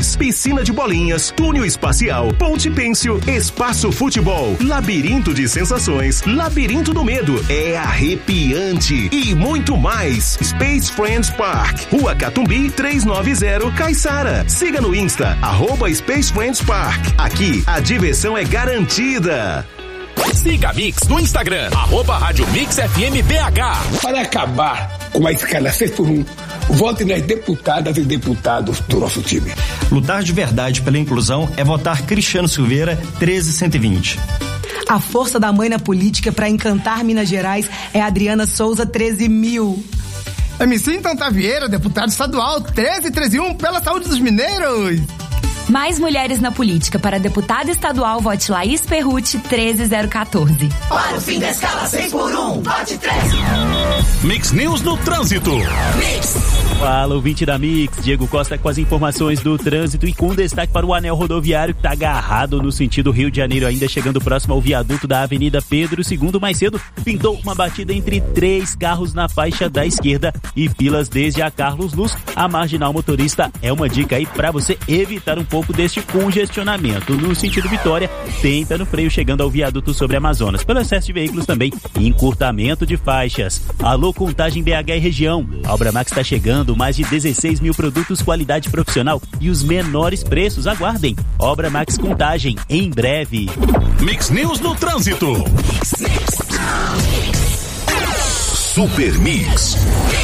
Games, piscina de bolinhas, túnel espacial, Ponte Pêncio, espaço futebol, labirinto de sensações, labirinto do medo, é arrepiante e muito mais. Space Friends Park, Rua Catumbi 390, Caiçara. Siga no Insta, @Space Friends Park. Aqui a diversão é garantida. Siga a Mix no Instagram, @Rádio Mix FM BH. Para acabar com a escala 6x1, vote nas deputadas e deputados do nosso time. Lutar de verdade pela inclusão é votar Cristiano Silveira 13120. A força da mãe na política para encantar Minas Gerais é Adriana Souza 13.000. MC Tanta Vieira, deputado estadual 13131 pela saúde dos mineiros. Mais mulheres na política. Para deputada estadual, vote Laís Perrucci 13014. Para o fim da escala 6x1, vote 13. Mix News no trânsito. Mix. Fala, ouvinte da Mix. Diego Costa com as informações do trânsito e com destaque para o anel rodoviário que está agarrado no sentido Rio de Janeiro, ainda chegando próximo ao viaduto da Avenida Pedro II. Mais cedo, pintou uma batida entre 3 carros na faixa da esquerda e filas desde a Carlos Luz. A marginal motorista é uma dica aí para você evitar um pouco deste congestionamento. No sentido Vitória, tenta no freio chegando ao viaduto sobre Amazonas. Pelo excesso de veículos também, encurtamento de faixas. Alô, Contagem BH e região. A Obra Max está chegando, mais de 16 mil produtos, qualidade profissional e os menores preços. Aguardem. Obra Max Contagem, em breve. Mix News no trânsito. Super Mix.